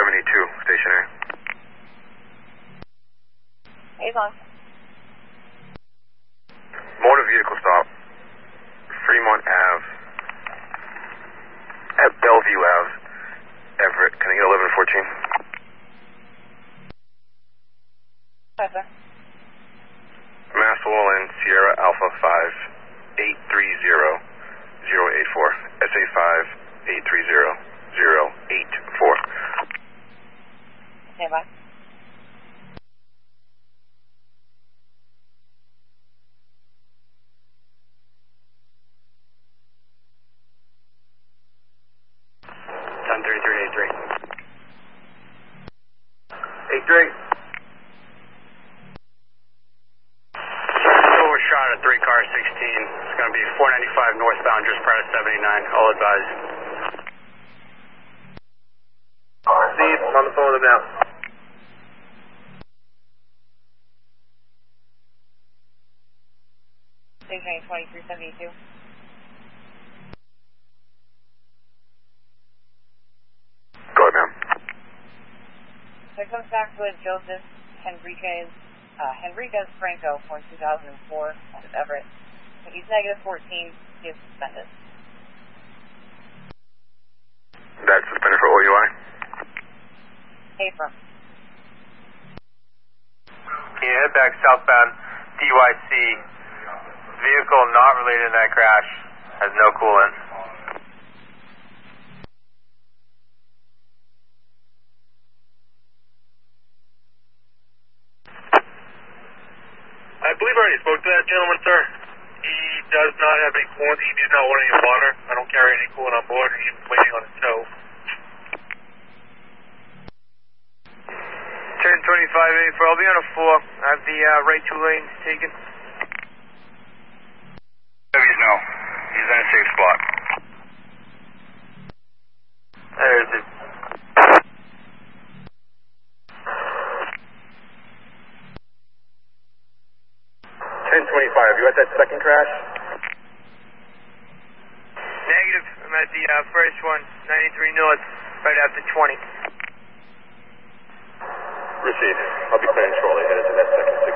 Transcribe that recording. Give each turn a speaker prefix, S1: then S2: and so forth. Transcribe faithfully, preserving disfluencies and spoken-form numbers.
S1: seventy-two, stationary.
S2: Avon.
S1: Motor vehicle stop. Fremont Ave. At Bellevue Ave. Everett. Can I get eleven fourteen?
S2: Yes, sir.
S1: Maxwell and Sierra Alpha five eight three zero zero eight four. S A five eight three zero zero eight four.
S2: Okay, bye.
S1: ten thirty-three eighty-three. eighty-three. Overshot at three car sixteen. It's going to be four ninety-five northbound, just prior to seventy-nine. All advised. Steve, I'm on the phone with him now.
S2: Stationary twenty-three seventy-two.
S1: Go ahead, ma'am.
S2: So it comes back with Joseph Henriquez, uh, Henriquez Franco for two thousand four out of Everett. He's negative fourteen. He is suspended.
S1: That's suspended for O U I?
S2: Abram.
S3: Can you head back southbound D Y C? Vehicle not related to that crash. Has no coolant.
S4: I believe I already spoke to that gentleman, sir. He does not have any coolant. He did not want any water. I don't carry any coolant on board. He's waiting on a tow.
S3: ten twenty-five eighty-four. I'll be on a four. I have the uh, right two lanes taken.
S1: He's no. He's in a safe spot.
S3: There's it.
S1: ten twenty-five, you at that second crash?
S3: Negative. I'm at the uh, first one, ninety-three north, right after twenty.
S1: Received. I'll be clearing shortly. Headed to that second.